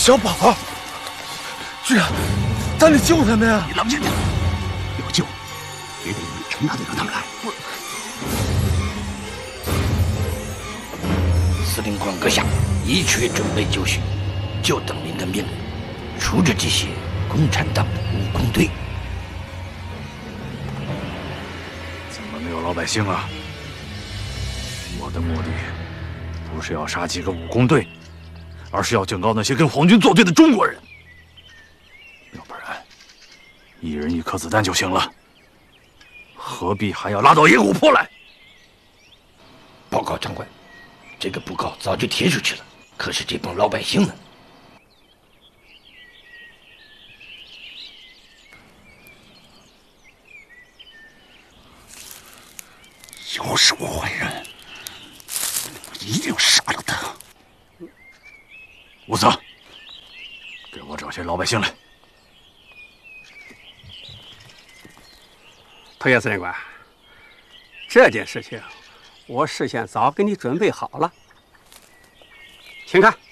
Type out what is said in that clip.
小宝，局长，咱得救他们呀！ 你冷静点，要救也得以陈大队让他们来。 司令官阁下一切准备就绪，就等您的命令。除着这些共产党的武工队， 怎么没有老百姓啊？我的目的不是要杀几个武工队，而是要警告那些跟皇军作对的中国人。要不然，一人一颗子弹就行了，何必还要拉到野虎坡来？ 报告长官，这个布告早就贴出去了，可是这帮老百姓呢？ 要是我坏人，一定杀了他。 武桑，给我找些老百姓来。 头爷司令官，这件事情我事先早给你准备好了，请看。